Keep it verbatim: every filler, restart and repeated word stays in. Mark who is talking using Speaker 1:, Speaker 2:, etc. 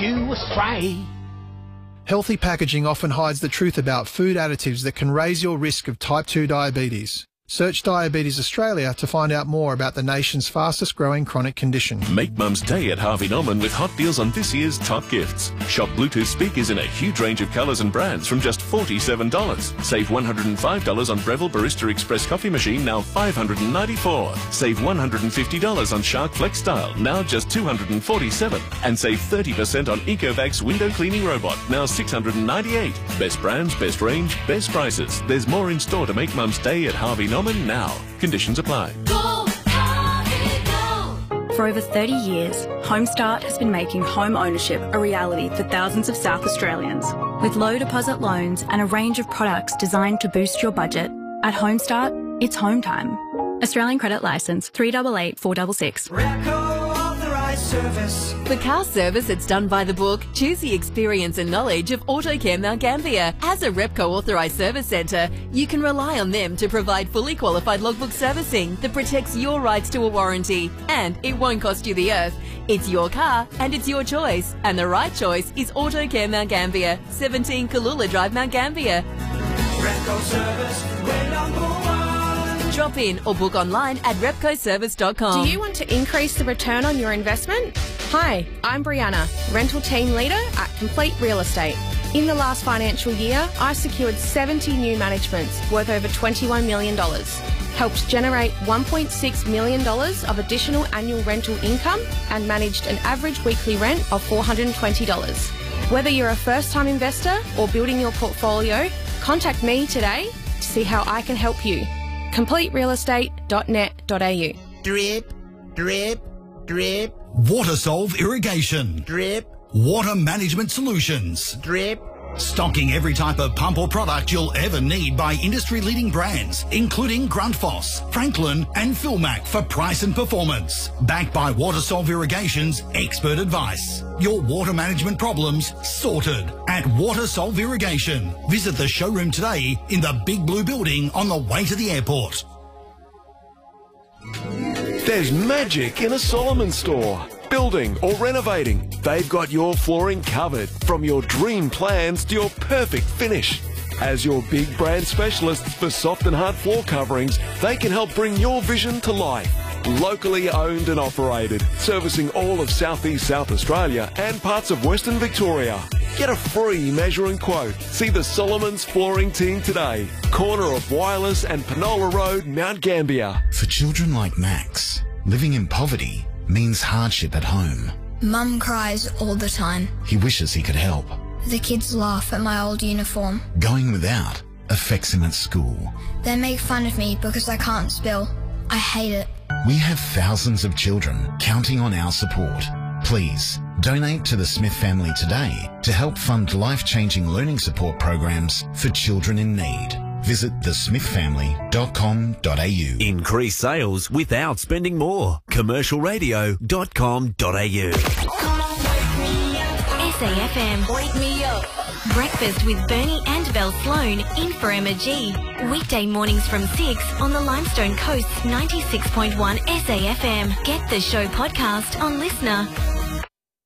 Speaker 1: you astray.
Speaker 2: Healthy packaging often hides the truth about food additives that can raise your risk of type two diabetes. Search Diabetes Australia to find out more about the nation's fastest growing chronic condition.
Speaker 3: Make Mum's Day at Harvey Norman with hot deals on this year's top gifts. Shop Bluetooth speakers in a huge range of colours and brands from just forty-seven dollars. Save one hundred five dollars on Breville Barista Express coffee machine, now five hundred ninety-four dollars. Save one hundred fifty dollars on Shark Flex Style, now just two hundred forty-seven dollars. And save thirty percent on Ecovacs window cleaning robot, now six hundred ninety-eight dollars. Best brands, best range, best prices. There's more in store to make Mum's Day at Harvey Norman now. Conditions apply.
Speaker 4: Go, Harvey, go. For over thirty years, HomeStart has been making home ownership a reality for thousands of South Australians. With low deposit loans and a range of products designed to boost your budget, at HomeStart, it's home time. Australian Credit Licence three eight eight four six six.
Speaker 5: Service. For car service that's done by the book, choose the experience and knowledge of Autocare Mount Gambier. As a Repco authorised service centre, you can rely on them to provide fully qualified logbook servicing that protects your rights to a warranty. And it won't cost you the earth. It's your car and it's your choice. And the right choice is Autocare Mount Gambier, seventeen Kalula Drive, Mount Gambier.
Speaker 6: Repco Service, we're number one.
Speaker 5: Drop in or book online at repco service dot com.
Speaker 7: Do you want to increase the return on your investment? Hi, I'm Brianna, rental team leader at Complete Real Estate. In the last financial year, I secured seventy new managements worth over twenty-one million dollars, helped generate one point six million dollars of additional annual rental income and managed an average weekly rent of four hundred twenty dollars. Whether you're a first-time investor or building your portfolio, contact me today to see how I can help you. complete real estate dot net dot a u.
Speaker 8: Drip, drip, drip.
Speaker 9: WaterSolve Irrigation.
Speaker 8: Drip.
Speaker 9: Water Management Solutions.
Speaker 8: Drip.
Speaker 9: Stocking every type of pump or product you'll ever need by industry-leading brands, including Grundfos, Franklin and Philmac for price and performance. Backed by WaterSolve Irrigation's expert advice. Your water management problems sorted at WaterSolve Irrigation. Visit the showroom today in the Big Blue Building on the way to the airport.
Speaker 3: There's magic in a Solomon store. Building or renovating, they've got your flooring covered, from your dream plans to your perfect finish. As your big brand specialists for soft and hard floor coverings, they can help bring your vision to life. Locally owned and operated, servicing all of southeast South Australia and parts of Western Victoria. Get a free measure and quote. See the Solomon's Flooring team today. Corner of Wireless and Penola Road, Mount Gambier.
Speaker 10: For children like Max, living in poverty means hardship at home.
Speaker 11: Mum cries all the time.
Speaker 10: He wishes he could help.
Speaker 11: The kids laugh at my old uniform.
Speaker 10: Going without affects him at school.
Speaker 11: They make fun of me because I can't spell. I hate it.
Speaker 10: We have thousands of children counting on our support. Please donate to the Smith family today to help fund life-changing learning support programs for children in need. Visit the smith family dot com dot a u.
Speaker 12: Increase sales without spending more. commercial radio dot com dot a u.
Speaker 13: S A F M. Wake me up. Breakfast with Bernie and Belle Sloan in for Emma G. Weekday mornings from six on the Limestone Coast's ninety-six point one S A F M. Get the show podcast on Listener.